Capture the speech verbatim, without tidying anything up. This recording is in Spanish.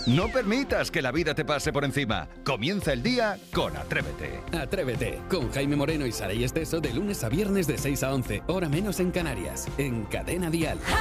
No permitas que la vida te pase por encima. Comienza el día con Atrévete. Atrévete, con Jaime Moreno y Saray Esteso de lunes a viernes de seis a once, hora menos en Canarias, en Cadena Dial.